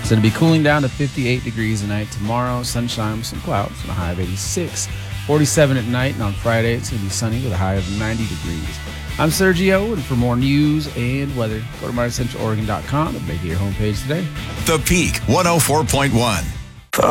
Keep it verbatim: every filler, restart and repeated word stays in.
It's going to be cooling down to fifty-eight degrees tonight. Tomorrow, sunshine with some clouds and a high of eighty-six. forty-seven at night, and on Friday, it's going to be sunny with a high of ninety degrees. I'm Sergio, and for more news and weather, go to my central oregon dot com and make it your homepage today. The Peak one oh four point one.